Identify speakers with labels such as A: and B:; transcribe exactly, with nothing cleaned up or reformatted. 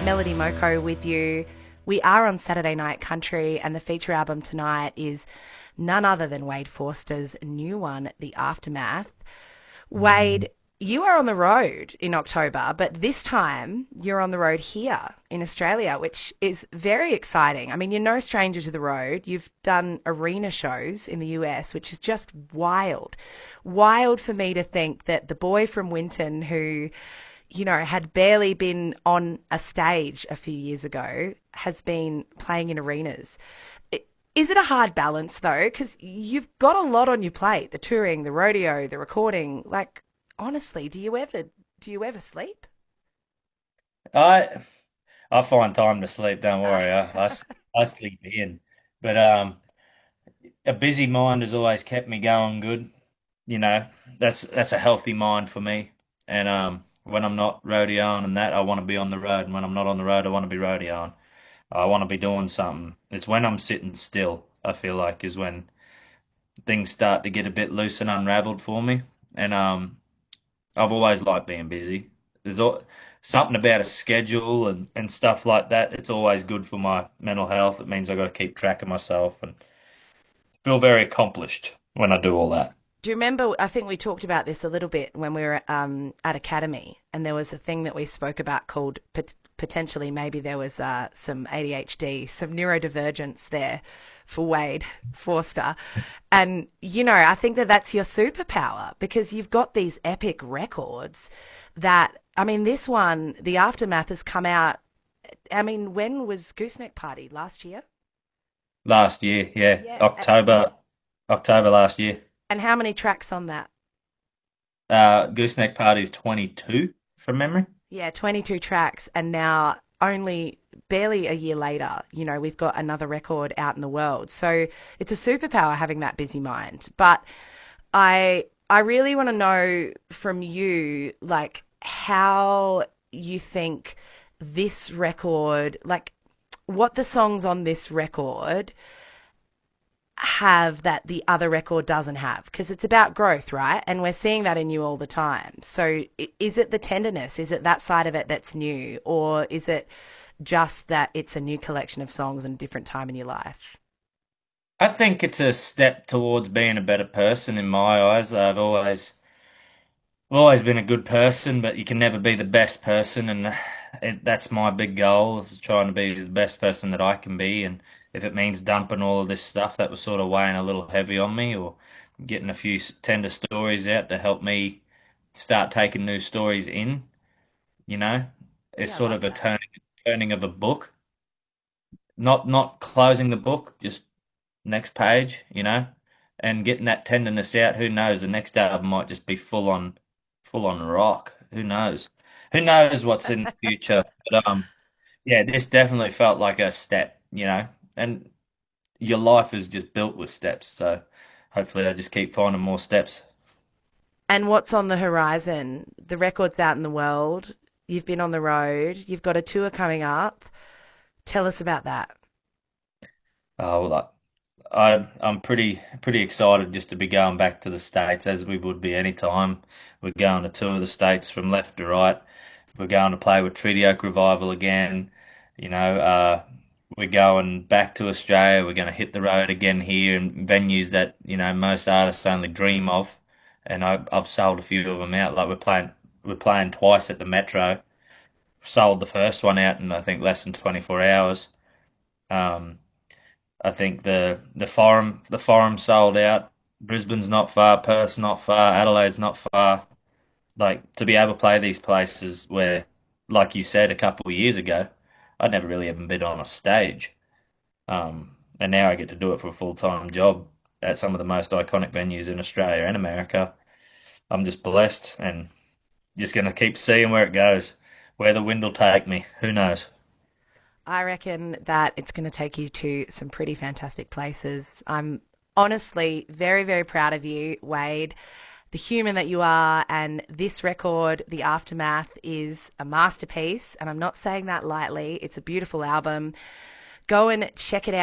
A: Melody Moko with you. We are on Saturday Night Country, and the feature album tonight is none other than Wade Forster's new one, The Aftermath. Wade, you are on the road in October, but this time you're on the road here in Australia, which is very exciting. I mean, you're no stranger to the road. You've done arena shows in the U S, which is just wild. Wild for me to think that the boy from Winton who, you know, had barely been on a stage a few years ago has been playing in arenas. Is it a hard balance though? Because you've got a lot on your plate: the touring, the rodeo, the recording. Like, honestly, do you ever do you ever sleep?
B: I I find time to sleep. Don't worry, I, I, s- I sleep in. But um, a busy mind has always kept me going good. You know, that's that's a healthy mind for me. And um, when I'm not rodeoing and that, I want to be on the road. And when I'm not on the road, I want to be rodeoing. I want to be doing something. It's when I'm sitting still, I feel like, is when things start to get a bit loose and unraveled for me. And um, I've always liked being busy. There's al something about a schedule and, and stuff like that. It's always good for my mental health. It means I got to keep track of myself and feel very accomplished when I do all that.
A: Do you remember? I think we talked about this a little bit when we were um, at Academy, and there was a thing that we spoke about called pot- potentially maybe there was uh, some A D H D, some neurodivergence there for Wade Forster. And, you know, I think that that's your superpower because you've got these epic records that, I mean, this one, The Aftermath, has come out. I mean, when was Gooseneck Party? Last year?
B: Last year, yeah,
A: Yeah.
B: October, October last year.
A: And how many tracks on that?
B: Uh, Gooseneck Party's twenty-two from memory.
A: Yeah, twenty-two tracks, and now only barely a year later, you know, we've got another record out in the world. So it's a superpower having that busy mind. But I I really want to know from you, like, how you think this record, like what the songs on this record have that the other record doesn't have, because it's about growth, right? And we're seeing that in you all the time. So is it the tenderness? Is it that side of it that's new? Or is it just that it's a new collection of songs and a different time in your life?
B: I think it's a step towards being a better person in my eyes. I've always I've always been a good person, but you can never be the best person, and it, that's my big goal, is trying to be the best person that I can be. And if it means dumping all of this stuff that was sort of weighing a little heavy on me, or getting a few s- tender stories out to help me start taking new stories in, you know, it's
A: Yeah, I
B: sort
A: love
B: of a
A: that.
B: turning turning of a book, not not closing the book, just next page, you know, and getting that tenderness out. Who knows? The next album might just be full on, full on rock. Who knows? Who knows what's in the future? But um, yeah, this definitely felt like a step, you know, and your life is just built with steps. So hopefully, I just keep finding more steps.
A: And what's on the horizon? The record's out in the world. You've been on the road. You've got a tour coming up. Tell us about that.
B: Oh, well, I I'm pretty pretty excited just to be going back to the States, as we would be any time. We're going to tour the States from left to right. We're going to play with Treaty Oak Revival again. You know, uh, we're going back to Australia. We're going to hit the road again here in venues that, you know, most artists only dream of. And I, I've sold a few of them out. Like we're playing, we're playing twice at the Metro. Sold the first one out in I think less than twenty-four hours. Um, I think the the forum the forum sold out. Brisbane's not far, Perth's not far, Adelaide's not far. Like to be able to play these places where, like you said a couple of years ago, I'd never really even been on a stage. Um, and now I get to do it for a full time job at some of the most iconic venues in Australia and America. I'm just blessed and just gonna keep seeing where it goes, where the wind will take me. Who knows?
A: I reckon that it's going to take you to some pretty fantastic places. I'm honestly very, very proud of you, Wade, the human that you are. And this record, The Aftermath, is a masterpiece. And I'm not saying that lightly. It's a beautiful album. Go and check it out.